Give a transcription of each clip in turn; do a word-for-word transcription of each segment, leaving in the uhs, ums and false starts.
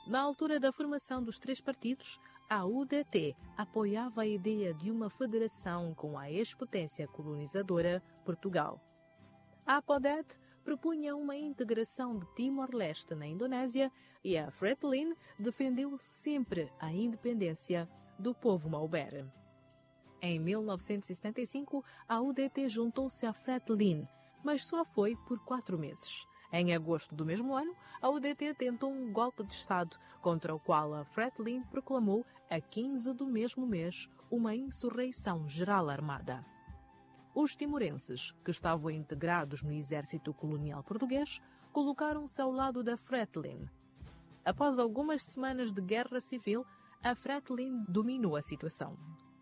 Na altura da formação dos três partidos, a U D T apoiava a ideia de uma federação com a ex-potência colonizadora Portugal. A APODET propunha uma integração de Timor-Leste na Indonésia e a Fretilin defendeu sempre a independência do povo Maubere. Em mil novecentos e setenta e cinco, a U D T juntou-se à Fretilin, mas só foi por quatro meses. Em agosto do mesmo ano, a U D T tentou um golpe de Estado, contra o qual a Fretilin proclamou, a quinze do mesmo mês, uma insurreição geral armada. Os timorenses, que estavam integrados no exército colonial português, colocaram-se ao lado da Fretilin. Após algumas semanas de guerra civil, a Fretilin dominou a situação.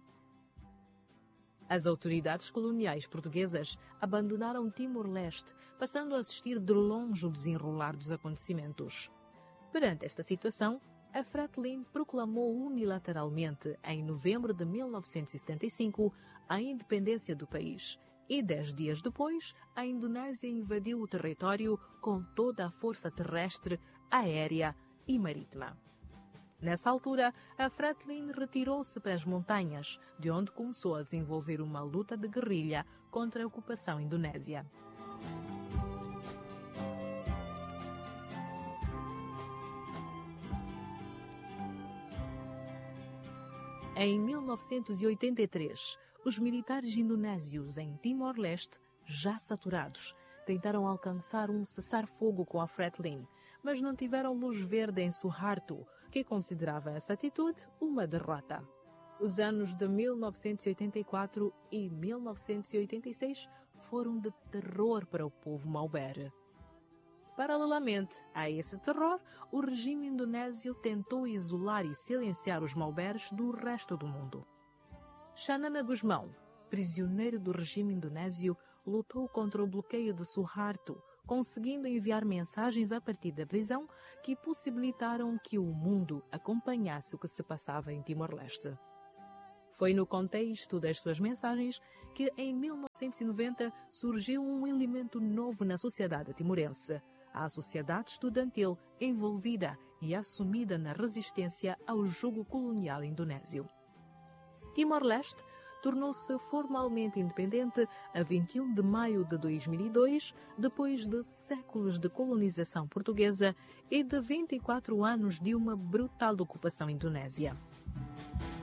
As autoridades coloniais portuguesas abandonaram Timor-Leste, passando a assistir de longe o desenrolar dos acontecimentos. Perante esta situação, a Fretilin proclamou unilateralmente, em novembro de mil novecentos e setenta e cinco, a independência do país e, dez dias depois, a Indonésia invadiu o território com toda a força terrestre, aérea e marítima. Nessa altura, a Fretilin retirou-se para as montanhas, de onde começou a desenvolver uma luta de guerrilha contra a ocupação indonésia. Em mil novecentos e oitenta e três, os militares indonésios em Timor-Leste, já saturados, tentaram alcançar um cessar-fogo com a Fretilin, mas não tiveram luz verde em Suharto, que considerava essa atitude uma derrota. Os anos de mil novecentos e oitenta e quatro e mil novecentos e oitenta e seis foram de terror para o povo Maubere. Paralelamente a esse terror, o regime indonésio tentou isolar e silenciar os Mauberes do resto do mundo. Xanana Gusmão, prisioneiro do regime indonésio, lutou contra o bloqueio de Suharto, conseguindo enviar mensagens a partir da prisão que possibilitaram que o mundo acompanhasse o que se passava em Timor-Leste. Foi no contexto das suas mensagens que, em mil novecentos e noventa, surgiu um elemento novo na sociedade timorense, a sociedade estudantil envolvida e assumida na resistência ao jugo colonial indonésio. Timor-Leste tornou-se formalmente independente a vinte e um de maio de dois mil e dois, depois de séculos de colonização portuguesa e de vinte e quatro anos de uma brutal ocupação indonésia.